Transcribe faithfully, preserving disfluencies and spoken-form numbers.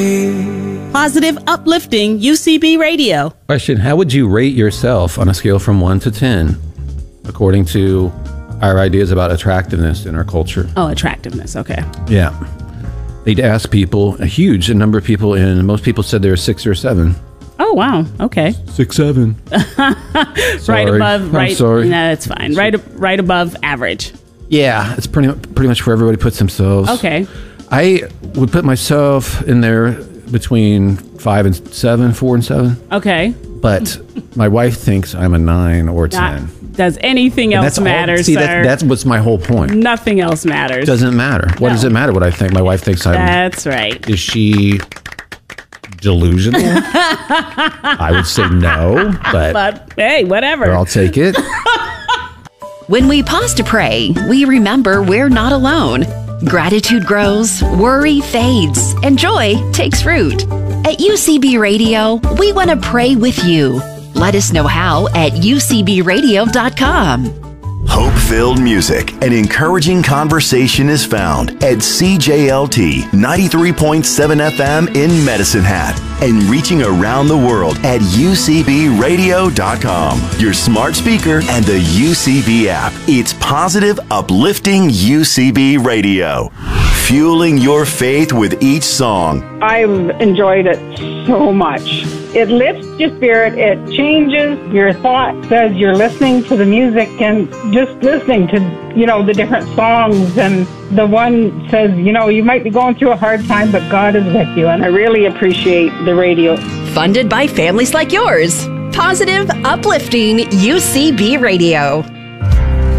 Positive, uplifting U C B Radio. Question, how would you rate yourself on a scale from one to ten, according to our ideas about attractiveness in our culture? Oh, attractiveness, okay. Yeah. They'd ask people, a huge number of people, and most people said they're six or seven. Oh, wow. Okay. Six, seven. Right above, right. I'm sorry. No, that's fine. Right, right above average. Yeah, it's pretty pretty much where everybody puts themselves. Okay. I would put myself in there between five and seven, four and seven. Okay. But my wife thinks I'm a nine or ten. Not, does anything else matter, all, see, sir? That, that's what's my whole point. Nothing else matters. Doesn't matter. What No. does it matter what I think? My wife thinks I'm... That's right. Is she delusional? I would say no, but... But, hey, whatever. I'll take it. When we pause to pray, we remember we're not alone. Gratitude grows, worry fades, and joy takes root. At U C B Radio, we want to pray with you. Let us know how at U C B radio dot com. Hope-filled music and encouraging conversation is found at C J L T ninety-three point seven F M in Medicine Hat and reaching around the world at U C B radio dot com, your smart speaker, and the U C B app. It's positive, uplifting U C B Radio. Fueling your faith with each song. I've enjoyed it so much. It lifts your spirit. It changes your thoughts as you're listening to the music and just listening to, you know, the different songs. And the one says, you know, you might be going through a hard time, but God is with you. And I really appreciate the radio. Funded by families like yours. Positive, uplifting U C B Radio.